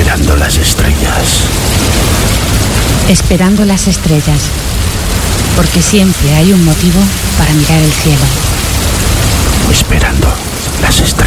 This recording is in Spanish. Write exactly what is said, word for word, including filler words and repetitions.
Mirando las estrellas. Esperando las estrellas. Porque siempre hay un motivo para mirar el cielo. Esperando las estrellas.